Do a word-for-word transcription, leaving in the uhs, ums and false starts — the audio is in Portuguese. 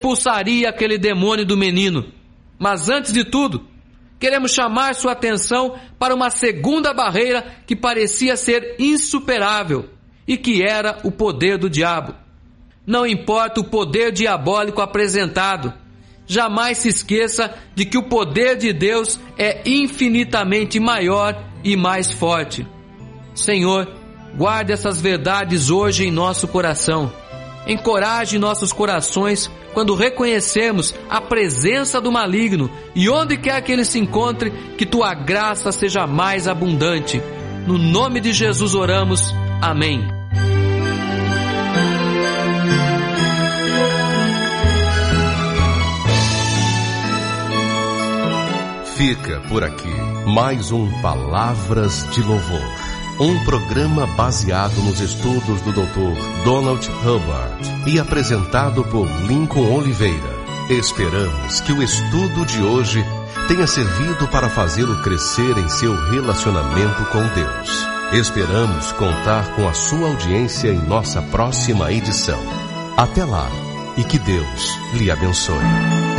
expulsaria aquele demônio do menino. Mas antes de tudo, queremos chamar sua atenção para uma segunda barreira que parecia ser insuperável e que era o poder do diabo. Não importa o poder diabólico apresentado, jamais se esqueça de que o poder de Deus é infinitamente maior e mais forte. Senhor, guarde essas verdades hoje em nosso coração. Encoraje nossos corações quando reconhecemos a presença do maligno e onde quer que ele se encontre, que tua graça seja mais abundante. No nome de Jesus oramos. Amém. Fica por aqui mais um Palavras de Louvor, um programa baseado nos estudos do doutor Donald Hubbard e apresentado por Lincoln Oliveira. Esperamos que o estudo de hoje tenha servido para fazê-lo crescer em seu relacionamento com Deus. Esperamos contar com a sua audiência em nossa próxima edição. Até lá e que Deus lhe abençoe.